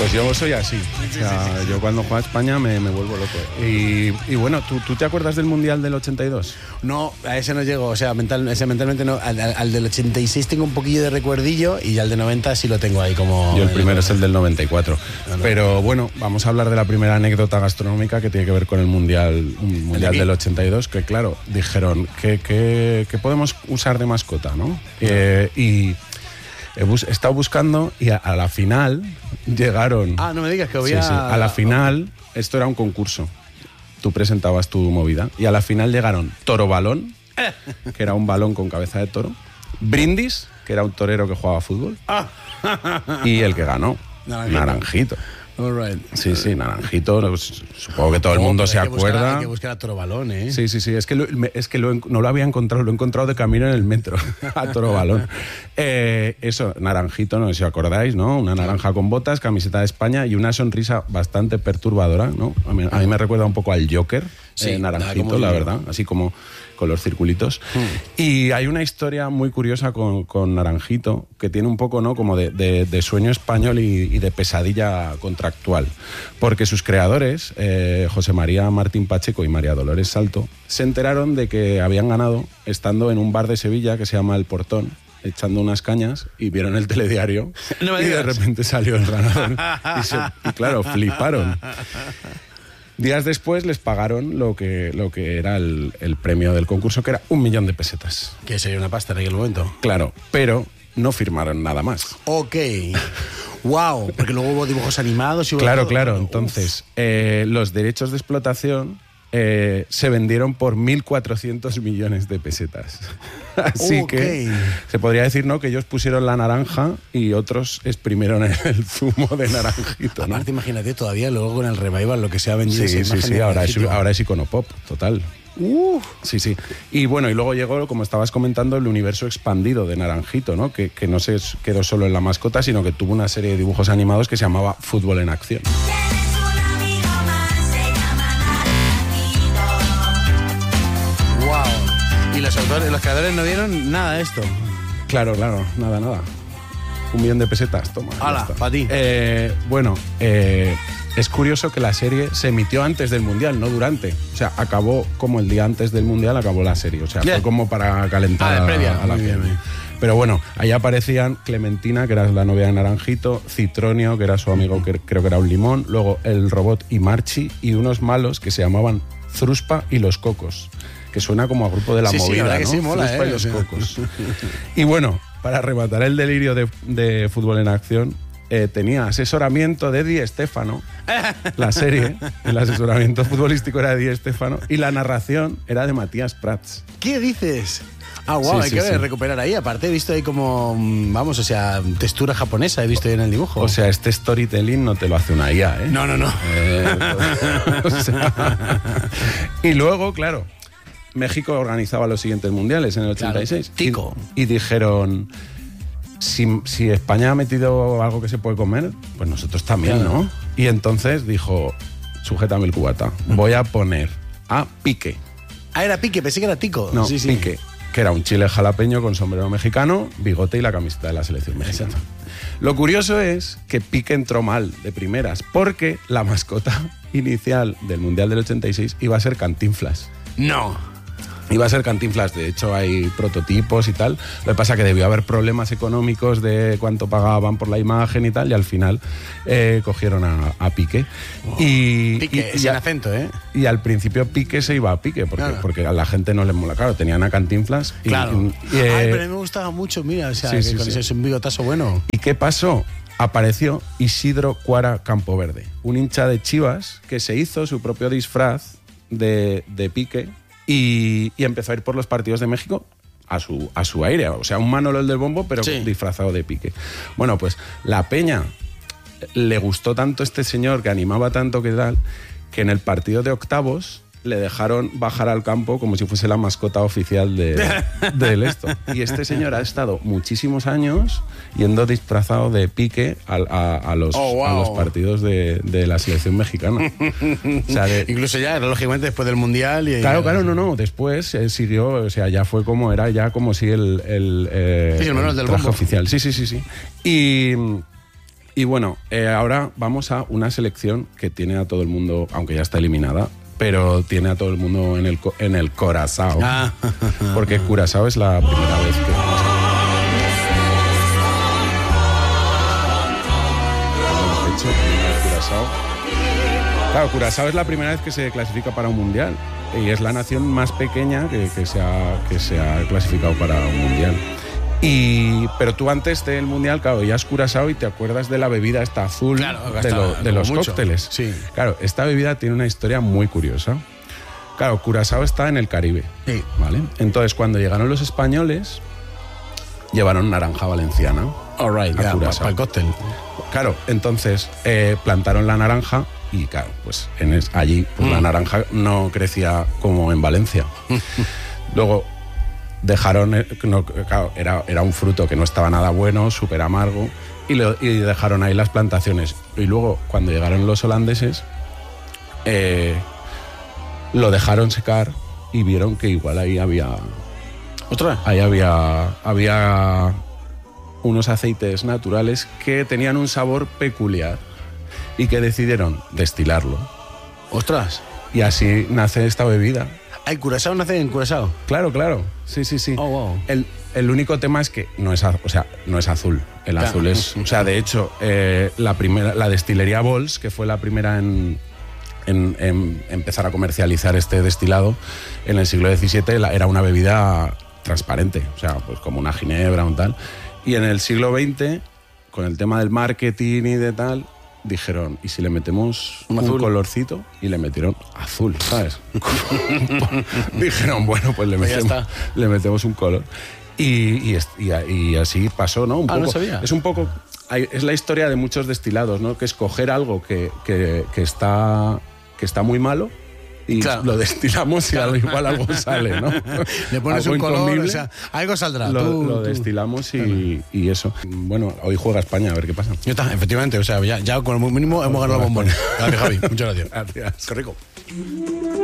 Pues yo soy así. O sea, yo cuando juego a España me vuelvo loco. Y bueno, ¿tú te acuerdas del Mundial del 82? No, a ese no llego, o sea, mentalmente no. Al del 86 tengo un poquillo de recuerdillo y al del 90 sí lo tengo ahí como... Yo el primero es el del 94. Pero bueno, vamos a hablar de la primera anécdota gastronómica que tiene que ver con el Mundial del 82, que claro, dijeron que podemos usar de mascota, ¿no? Y he estado buscando y a la final llegaron... Ah, no me digas que había... Sí, sí. A la final, esto era un concurso. Tú presentabas tu movida. Y a la final llegaron Toro Balón, que era un balón con cabeza de toro, Brindis, que era un torero que jugaba fútbol, y el que ganó, Naranjito. All right. Sí, sí, Naranjito, pues, supongo que todo el mundo se acuerda. Hay que buscar a Toro Balón, ¿eh? Sí, sí, sí, es que no lo había encontrado, lo he encontrado de camino en el metro, a Toro Balón. Eso, Naranjito, no sé si os acordáis, ¿no? Una naranja con botas, camiseta de España y una sonrisa bastante perturbadora, ¿no? A mí me recuerda un poco al Joker, sí, Naranjito, la verdad, así como con los circulitos. Y hay una historia muy curiosa con Naranjito, que tiene un poco, ¿no?, como de sueño español y de pesadilla contractual. Porque sus creadores, José María Martín Pacheco y María Dolores Salto, se enteraron de que habían ganado estando en un bar de Sevilla que se llama El Portón, echando unas cañas, y vieron el telediario y de repente salió el ganador. Y claro, fliparon. Días después les pagaron lo que era el premio del concurso, que era 1 millón de pesetas. Que sería una pasta en aquel momento. Claro, pero no firmaron nada más. Ok. Wow, porque luego hubo dibujos animados y hubo Claro, todo. claro. Entonces, los derechos de explotación se vendieron por 1.400 millones de pesetas. Así que se podría decir, ¿no?, que ellos pusieron la naranja y otros exprimieron el zumo de Naranjito, ¿no? Aparte, imagínate todavía luego con el revival lo que se ha vendido. Sí, ahora es iconopop, total. Sí, sí. Y bueno, y luego llegó, como estabas comentando, el universo expandido de Naranjito, ¿no? Que no se quedó solo en la mascota, sino que tuvo una serie de dibujos animados que se llamaba Fútbol en Acción. Y los creadores no vieron nada de esto. Claro, nada. 1 millón de pesetas, toma. ¡Hala, para ti! Bueno, es curioso que la serie se emitió antes del Mundial, no durante. O sea, acabó como el día antes del Mundial, acabó la serie. O sea, fue como para calentar a la gente. Pero bueno, ahí aparecían Clementina, que era la novia de Naranjito, Citronio, que era su amigo, que creo que era un limón, luego el robot y Marchi, y unos malos que se llamaban Zruspa y los Cocos, que suena como a grupo de la movida, ¿no? Sí, mola, Zruspa y los Cocos. Y bueno, para rematar el delirio de Fútbol en Acción, tenía asesoramiento de Di Stéfano, la serie, el asesoramiento futbolístico era de Di Stéfano, y la narración era de Matías Prats. ¿Qué dices? Ah, wow, hay que recuperar ahí. Aparte he visto ahí como, vamos, o sea, textura japonesa he visto ahí en el dibujo. O sea, este storytelling no te lo hace una IA, ¿eh? No. O sea, y luego, claro, México organizaba los siguientes mundiales en el 86. Claro, Tico. Y dijeron, si España ha metido algo que se puede comer, pues nosotros también, claro, ¿no? Y entonces dijo, sujétame el cubata, voy a poner a Pique. Ah, era Pique, pensé que era Tico. No, Pique, que era un chile jalapeño con sombrero mexicano, bigote y la camiseta de la selección mexicana. Lo curioso es que Pique entró mal de primeras, porque la mascota inicial del Mundial del 86 iba a ser Cantinflas. No. Iba a ser Cantinflas, de hecho hay prototipos y tal. Lo que pasa es que debió haber problemas económicos de cuánto pagaban por la imagen y tal, y al final cogieron a Pique. Wow. Y Pique, sin acento, ¿eh? Y al principio Pique se iba a Pique, porque a la gente no le mola. Claro, tenían a Cantinflas. Claro. Pero a mí me gustaba mucho, mira, o sea, con ese es un bigotazo bueno. ¿Y qué pasó? Apareció Isidro Cuara Campoverde, un hincha de Chivas que se hizo su propio disfraz de Pique. Y empezó a ir por los partidos de México a su aire. O sea, un Manolo el del bombo, pero disfrazado de Pique. Bueno, pues la peña le gustó tanto este señor, que animaba tanto que tal, que en el partido de octavos le dejaron bajar al campo como si fuese la mascota oficial del esto. Y este señor ha estado muchísimos años yendo disfrazado de Pique a los partidos de la selección mexicana. O sea, incluso ya, lógicamente, después del Mundial. Claro, no. Después siguió, o sea, ya fue como era, ya como si el Manuel del traje bombo oficial. Sí. Y bueno, ahora vamos a una selección que tiene a todo el mundo, aunque ya está eliminada, pero tiene a todo el mundo en el Curazao. Porque Curazao es la primera vez que vamos a Curazao. Claro, Curazao es la primera vez que se clasifica para un mundial y es la nación más pequeña que se ha clasificado para un mundial. Pero tú antes del mundial, claro, ya has Curazao y te acuerdas de la bebida esta azul, claro, de los cócteles. Sí. Claro, esta bebida tiene una historia muy curiosa. Claro, Curazao está en el Caribe, sí. ¿Vale? Entonces, cuando llegaron los españoles, llevaron naranja valenciana. All right, para el cóctel. Claro, entonces plantaron la naranja y claro, pues allí pues la naranja no crecía como en Valencia. Luego dejaron, claro, era un fruto que no estaba nada bueno, súper amargo, y dejaron ahí las plantaciones. Y luego, cuando llegaron los holandeses, lo dejaron secar y vieron que igual ahí había... ¿Otra? Ahí había unos aceites naturales que tenían un sabor peculiar y que decidieron destilarlo. ¡Ostras! Y así nace esta bebida. ¿El Curazao nace en Curazao? Claro, claro. Sí. Oh, wow. El único tema es que no es azul. El azul es... O sea, de hecho, la destilería Bols, que fue la primera en empezar a comercializar este destilado en el siglo XVII, era una bebida transparente, o sea, pues como una ginebra o tal. Y en el siglo XX, con el tema del marketing y de tal, dijeron, ¿y si le metemos un colorcito? Y le metieron azul, ¿sabes? Dijeron, bueno, pues le metemos un color. Y así pasó, ¿no? No sabía. Es un poco... Es la historia de muchos destilados, ¿no? Que es coger algo que está muy malo y claro, lo destilamos y igual algo sale, ¿no? Le pones un color, o sea, algo saldrá. Lo destilamos y eso. Bueno, hoy juega España, a ver qué pasa. Efectivamente, o sea, ya con lo mínimo hemos ganado los bombones. Gracias, Javi. Muchas gracias. Gracias. Qué rico.